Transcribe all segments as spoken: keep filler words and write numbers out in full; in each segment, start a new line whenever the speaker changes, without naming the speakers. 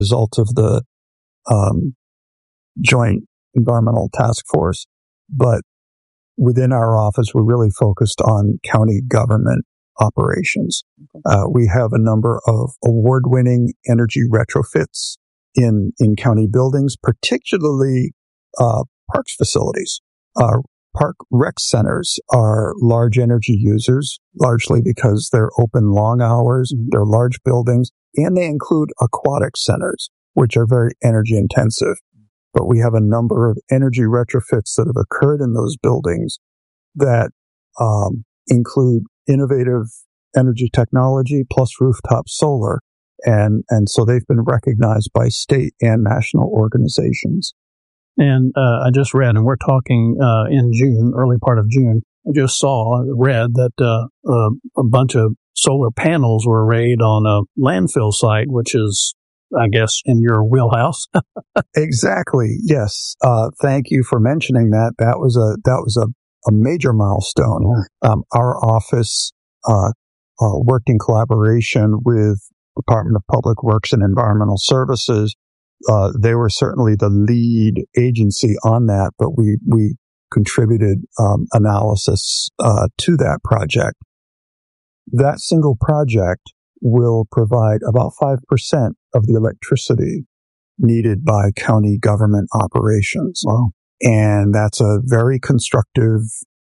result of the um, Joint Environmental Task Force. But within our office, we're really focused on county government operations. Uh, we have a number of award-winning energy retrofits in, in county buildings, particularly uh, parks facilities. Uh, park rec centers are large energy users, largely because they're open long hours, they're large buildings, and they include aquatic centers, which are very energy intensive. But we have a number of energy retrofits that have occurred in those buildings that um, include innovative energy technology plus rooftop solar. And, and so they've been recognized by state and national organizations.
And uh, I just read, and we're talking uh, in June, early part of June, I just saw, read that uh, uh, a bunch of solar panels were arrayed on a landfill site, which is, I guess, in your wheelhouse.
Exactly. Yes. Uh, thank you for mentioning that. That was a that was a, a major milestone. Um, our office uh, uh, worked in collaboration with Department of Public Works and Environmental Services. Uh, they were certainly the lead agency on that, but we we contributed um, analysis uh, to that project. That single project will provide about five percent of the electricity needed by county government operations.
Wow.
And that's a very constructive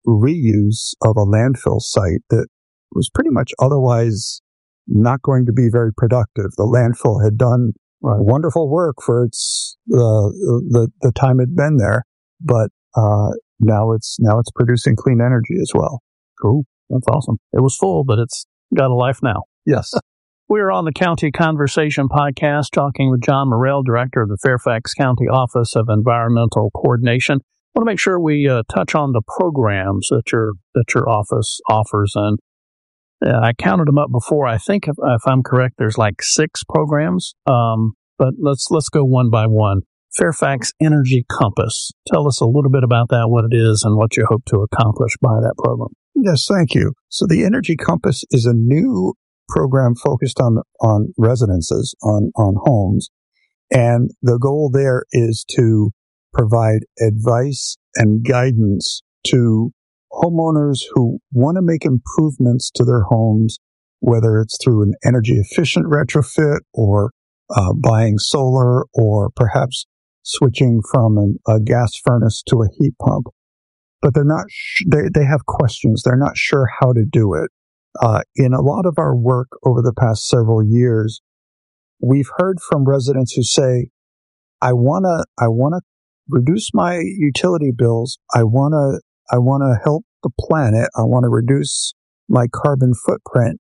reuse of a landfill site that was pretty much otherwise not going to be very productive. The landfill had done right. wonderful work for its uh, the the time it'd been there, but uh, now it's now it's producing clean energy as well.
Cool. That's awesome. It was full, but it's got a life now.
Yes.
We're on the County Conversation podcast talking with John Morrell, Director of the Fairfax County Office of Environmental Coordination. I want to make sure we uh, touch on the programs that your that your office offers. And uh, I counted them up before. I think, if, if I'm correct, there's like six programs. Um, but let's let's go one by one. Fairfax Energy Compass. Tell us a little bit about that, what it is, and what you hope to accomplish by that program.
Yes, thank you. So the Energy Compass is a new program focused on on residences, on, on homes. And the goal there is to provide advice and guidance to homeowners who want to make improvements to their homes, whether it's through an energy efficient retrofit or uh, buying solar or perhaps switching from an, a gas furnace to a heat pump. But they're not, sh- they, they have questions. They're not sure how to do it. Uh, in a lot of our work over the past several years, we've heard from residents who say, I want to, I want to reduce my utility bills. I want to, I want to help the planet. I want to reduce my carbon footprint.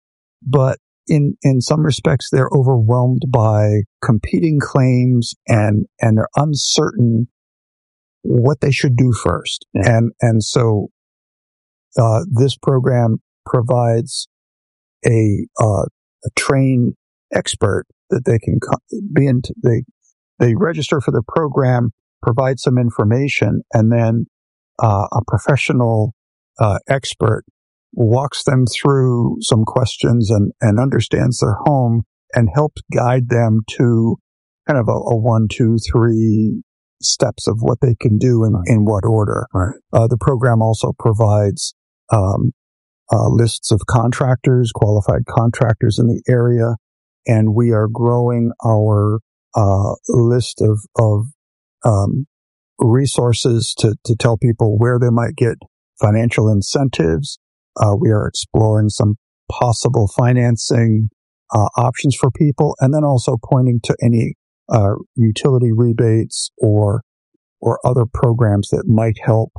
But in, in some respects, they're overwhelmed by competing claims and, and they're uncertain what they should do first.
Yeah.
And, and so, uh, this program provides a, uh, a trained expert that they can co- be in, t- they, they register for the program, provide some information, and then, uh, a professional, uh, expert walks them through some questions and, and understands their home and helps guide them to kind of a, a one, two, three steps of what they can do in, in what order.
Right.
Uh, the program also provides, um, Uh, lists of contractors, qualified contractors in the area, and we are growing our uh, list of of um, resources to to tell people where they might get financial incentives. Uh, we are exploring some possible financing uh, options for people, and then also pointing to any uh, utility rebates or or other programs that might help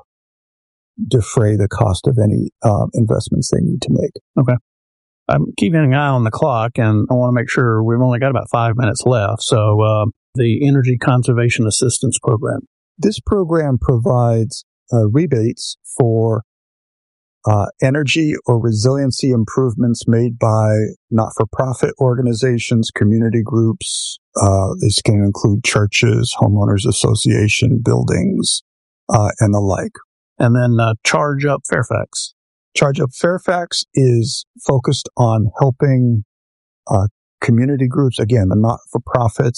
defray the cost of any uh, investments they need to make.
Okay. I'm keeping an eye on the clock, and I want to make sure we've only got about five minutes left. So uh, the Energy Conservation Assistance Program.
This program provides uh, rebates for uh, energy or resiliency improvements made by not-for-profit organizations, community groups. Uh, this can include churches, homeowners association, buildings, uh, and the like.
And then uh, Charge Up Fairfax.
Charge Up Fairfax is focused on helping uh, community groups, again, the not-for-profits,